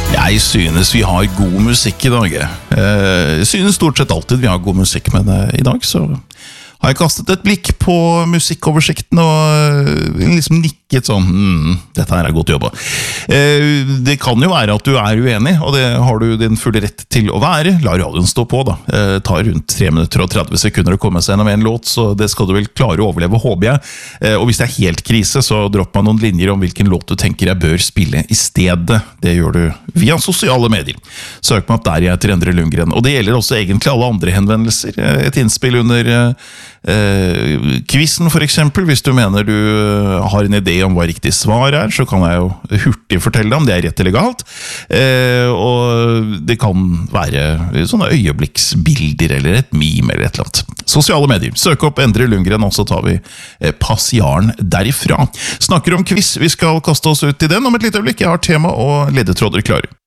Jeg synes vi har god musikk i dag. Jeg synes stort sett alltid vi har god musikk, men i dag så har jeg kastet et blikk på musikkoversikten og liksom nikket sånn, dette her er godt jobba. Det kan jo være at du er uenig, og det har du din fulle rett til å være. La radioen stå på da. Det tar rundt 3 minutter og 30 sekunder å komme seg gjennom en låt, så det skal du vel klare å overleve, håper jeg. Og hvis det er helt krise, så dropp meg noen linjer om hvilken låt du tenker jeg bør spille i stedet. Det gjør du via sosiale medier. Søk meg opp der jeg heter Endre Lundgren, og det gjelder også egentlig alle andre henvendelser. Et innspill under quizen for eksempel. Hvis du mener du har en idé om hva riktig svar er, så kan jeg jo hurtig fortelle deg om det er rett eller galt. Og det kan være sånne øyeblikksbilder eller et meme eller et eller annet. Sosiale medier. Søk opp Endre Lundgren, og så tar vi passiaren derifra. Snakker om quiz. Vi skal kaste oss ut i den om et lite øyeblikk. Jeg har tema og ledetråder klare.